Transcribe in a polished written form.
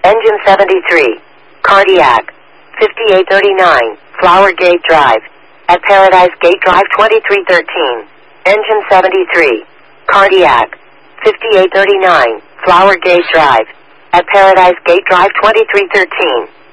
Engine 73. Cardiac. 5839. Flower Gate Drive. At Paradise Gate Drive 2313. Engine 73. Cardiac. 5839. Flower Gate Drive. At Paradise Gate Drive 2313.